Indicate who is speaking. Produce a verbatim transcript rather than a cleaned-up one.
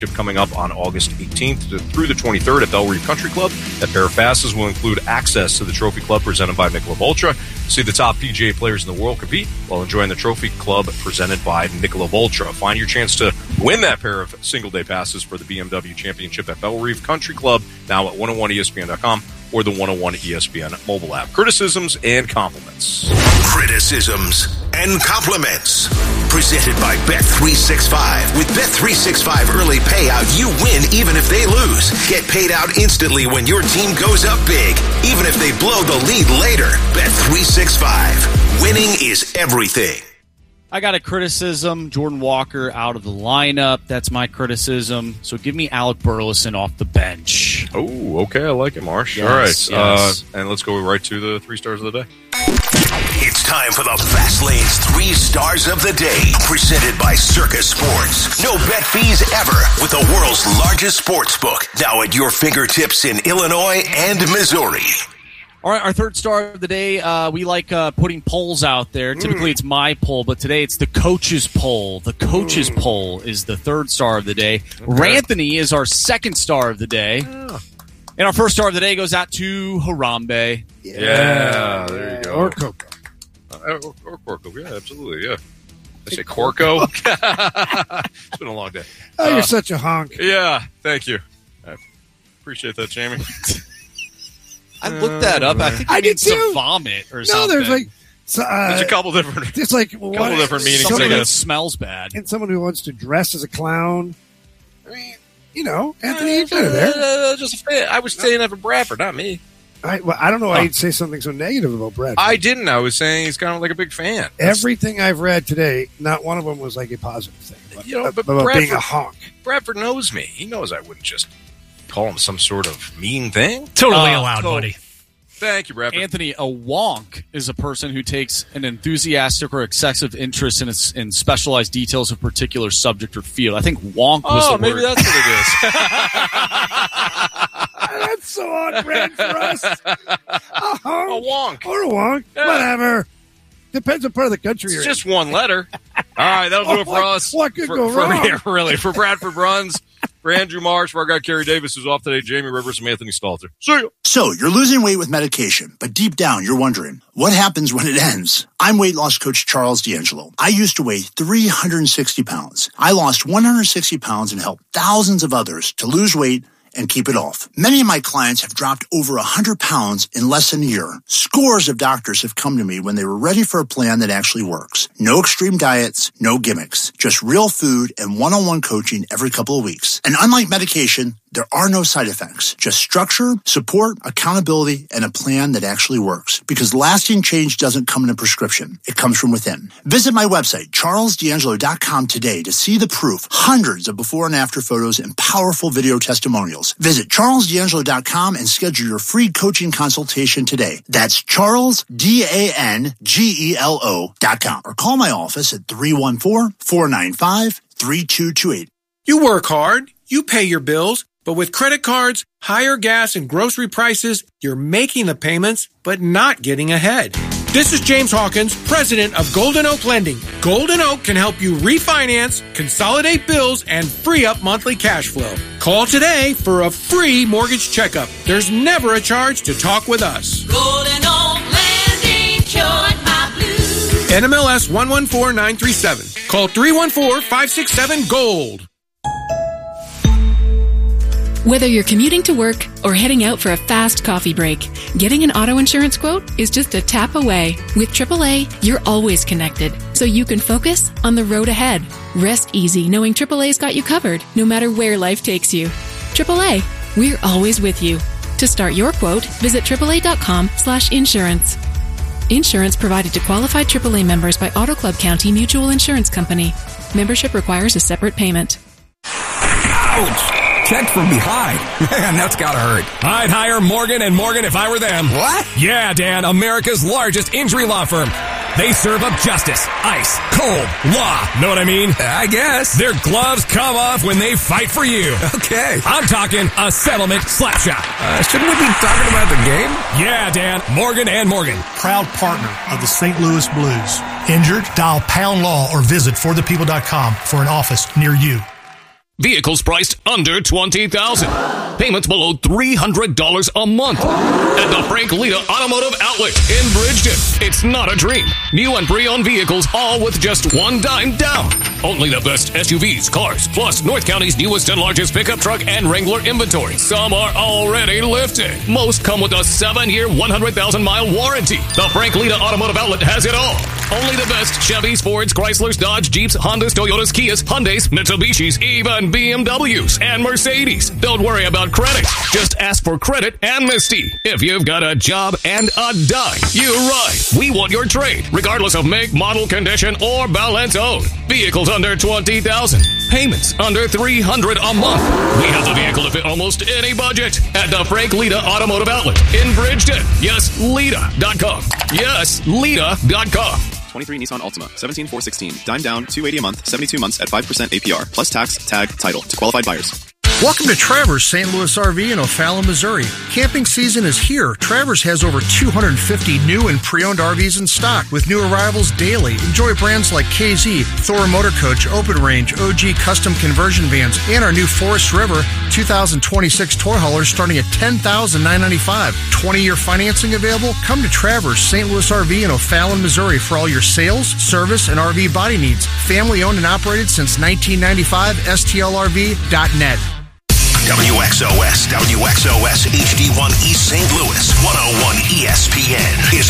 Speaker 1: coming up on August eighteenth through the twenty-third at Belle Reve Country Club. That pair of passes will include access to the Trophy Club presented by Michelob Ultra. See the top P G A players in the world compete while enjoying the Trophy Club presented by Michelob Ultra. Find your chance to win that pair of single-day passes for the B M W Championship at Belle Reve Country Club, now at one oh one E S P N dot com or the one oh one E S P N mobile app. Criticisms and compliments.
Speaker 2: Criticisms and compliments. Presented by Bet three sixty-five. With Bet three sixty-five early payout, you win even if they lose. Get paid out instantly when your team goes up big, even if they blow the lead later. Bet three sixty-five. Winning is everything.
Speaker 3: I got a criticism. Jordan Walker out of the lineup. That's my criticism. So give me Alec Burleson off the bench.
Speaker 1: Oh, okay. I like it, Marsh.
Speaker 3: Yes,
Speaker 1: All right.
Speaker 3: yes.
Speaker 1: Uh, and let's go right to the three stars of the day.
Speaker 2: It's time for the Fast Lane's Three Stars of the Day, presented by Circus Sports. No bet fees ever with the world's largest sports book, now at your fingertips in Illinois and Missouri.
Speaker 3: All right, our third star of the day, uh, we like uh, putting polls out there. Typically, mm. it's my poll, but today it's the coach's poll. The coach's mm. poll is the third star of the day. Okay. Ranthony is our second star of the day. Yeah. And our first star of the day goes out to Harambe.
Speaker 1: Yeah, yeah there you go.
Speaker 4: Or Coco.
Speaker 1: Uh, or, or Corco, yeah, absolutely, yeah. I say Corco? It's been a long day.
Speaker 4: Oh, you're
Speaker 1: uh,
Speaker 4: such a honk.
Speaker 1: Yeah, thank you. I appreciate that, Jamie.
Speaker 3: I looked that up. I think it
Speaker 4: I
Speaker 3: means
Speaker 4: did too.
Speaker 3: to vomit or
Speaker 4: no,
Speaker 3: something.
Speaker 4: No, there's like... So, uh,
Speaker 1: there's a couple different...
Speaker 4: There's like... Well,
Speaker 1: couple
Speaker 4: what,
Speaker 1: different meanings,
Speaker 3: Something
Speaker 1: I
Speaker 3: that
Speaker 1: guess.
Speaker 3: smells bad.
Speaker 4: And someone who wants to dress as a clown. I mean, you know, Anthony, you're kind of there.
Speaker 1: Uh, just a fan. I was saying that for Bradford, not me.
Speaker 4: I, well, I don't know why oh. you'd say something so negative about Bradford.
Speaker 1: I didn't. I was saying he's kind of like a big fan.
Speaker 4: Everything I've read today, not one of them was like a positive thing. About,
Speaker 1: you know, but
Speaker 4: about
Speaker 1: Bradford,
Speaker 4: being a honk.
Speaker 1: Bradford knows me. He knows I wouldn't just call him some sort of mean thing.
Speaker 5: Totally
Speaker 3: uh,
Speaker 5: allowed,
Speaker 3: so,
Speaker 5: buddy.
Speaker 1: Thank you, Bradford.
Speaker 3: Anthony, a wonk is a person who takes an enthusiastic or excessive interest in, a, in specialized details of a particular subject or field. I think wonk was
Speaker 1: oh,
Speaker 3: the
Speaker 1: maybe
Speaker 3: word.
Speaker 1: that's what it is.
Speaker 4: That's so on brand for us. A honk.
Speaker 1: A wonk.
Speaker 4: Or a wonk.
Speaker 1: Yeah.
Speaker 4: Whatever. Depends on part of the country
Speaker 1: It's
Speaker 4: you're
Speaker 1: just
Speaker 4: in.
Speaker 1: one letter. All right, that'll do
Speaker 4: Oh,
Speaker 1: it for
Speaker 4: what,
Speaker 1: us.
Speaker 4: What could
Speaker 1: for,
Speaker 4: go
Speaker 1: for
Speaker 4: wrong?
Speaker 1: Me, really. For Bradford Bruns, for Andrew Marsh, for our guy Kerry Davis, who's off today, Jamie Rivers, and Anthony Stalter. See ya.
Speaker 6: So, you're losing weight with medication, but deep down, you're wondering, what happens when it ends? I'm weight loss coach Charles D'Angelo. I used to weigh three hundred sixty pounds. I lost one hundred sixty pounds and helped thousands of others to lose weight and keep it off. Many of my clients have dropped over one hundred pounds in less than a year. Scores of doctors have come to me when they were ready for a plan that actually works. No extreme diets, no gimmicks, just real food and one-on-one coaching every couple of weeks. And unlike medication, there are no side effects, just structure, support, accountability, and a plan that actually works. Because lasting change doesn't come in a prescription. It comes from within. Visit my website, charles d'angelo dot com today to see the proof, hundreds of before and after photos, and powerful video testimonials. Visit charles d'angelo dot com and schedule your free coaching consultation today. That's Charles, D A N G E L O dot com. Or call my office at three one four, four nine five, three two two eight.
Speaker 7: You work hard, you pay your bills, but with credit cards, higher gas and grocery prices, you're making the payments, but not getting ahead. This is James Hawkins, president of Golden Oak Lending. Golden Oak can help you refinance, consolidate bills, and free up monthly cash flow. Call today for a free mortgage checkup. There's never a charge to talk with us.
Speaker 8: Golden Oak Lending cured my blues.
Speaker 7: N M L S one one four nine three seven. Call three one four, five six seven, GOLD.
Speaker 9: Whether you're commuting to work or heading out for a fast coffee break, getting an auto insurance quote is just a tap away. With triple A, you're always connected, so you can focus on the road ahead. Rest easy knowing triple A's got you covered, no matter where life takes you. triple A, we're always with you. To start your quote, visit triple A dot com slash insurance. Insurance provided to qualified triple A members by Auto Club County Mutual Insurance Company. Membership requires a separate payment.
Speaker 10: Ouch! Checked from behind. Man, that's gotta hurt.
Speaker 11: I'd hire Morgan and Morgan if I were them.
Speaker 10: What?
Speaker 11: Yeah, Dan, America's largest injury law firm. They serve up justice, ice, cold, law. Know what I mean?
Speaker 10: I guess.
Speaker 11: Their gloves come off when they fight for you.
Speaker 10: Okay.
Speaker 11: I'm talking a settlement slap shot.
Speaker 10: Uh, shouldn't we be talking about the game?
Speaker 11: Yeah, Dan, Morgan and Morgan.
Speaker 12: Proud partner of the Saint Louis Blues. Injured? Dial Pound Law or visit for the people dot com for an office near you.
Speaker 11: Vehicles priced under twenty thousand dollars. Payments below three hundred dollars a month. At the Frank Lita Automotive Outlet in Bridgeton. It's not a dream. New and pre-owned vehicles, all with just one dime down. Only the best S U Vs, cars, plus North County's newest and largest pickup truck and Wrangler inventory. Some are already lifted. Most come with a seven-year, one hundred thousand mile warranty. The Frank Lita Automotive Outlet has it all. Only the best Chevys, Fords, Chryslers, Dodge, Jeeps, Hondas, Toyotas, Kias, Hyundais, Mitsubishis, even B M Ws and Mercedes. Don't worry about credit. Just ask for credit and Misty. If you've got a job and a dime, you ride. We want your trade, regardless of make, model, condition, or balance owed. Vehicles under twenty thousand dollars. Payments under three hundred dollars a month. We have the vehicle to fit almost any budget at the Frank Lita Automotive Outlet in Bridgeton. Yes, Lita dot com. Yes, Lita dot com.
Speaker 5: twenty-three Nissan Altima, seventeen four sixteen, dime down, two hundred eighty a month, seventy-two months at five percent A P R, plus tax, tag, title to qualified buyers.
Speaker 12: Welcome to Travers Saint Louis R V in O'Fallon, Missouri. Camping season is here. Travers has over two hundred fifty new and pre-owned R Vs in stock with new arrivals daily. Enjoy brands like K Z, Thor Motor Coach, Open Range, O G Custom Conversion Vans, and our new Forest River two thousand twenty-six toy haulers starting at ten thousand nine hundred ninety-five dollars. twenty-year financing available? Come to Travers Saint Louis R V in O'Fallon, Missouri for all your sales, service, and R V body needs. Family owned and operated since nineteen ninety-five. S T L R V dot net.
Speaker 2: W X O S, W X O S H D one East Saint Louis, one oh one E S P N is